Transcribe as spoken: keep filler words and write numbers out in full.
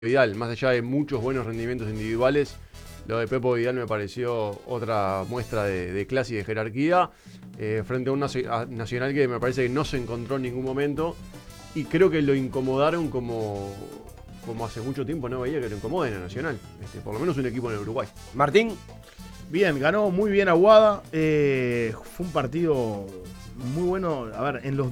Vidal, más allá de muchos buenos rendimientos individuales, lo de Pepo Vidal me pareció otra muestra de, de clase y de jerarquía, eh, frente a un Nacional que me parece que no se encontró en ningún momento, y creo que lo incomodaron como, como hace mucho tiempo no veía que lo incomoden a Nacional, este, por lo menos un equipo en el Uruguay. Martín. Bien, ganó muy bien Aguada, eh, fue un partido muy bueno, a ver, en los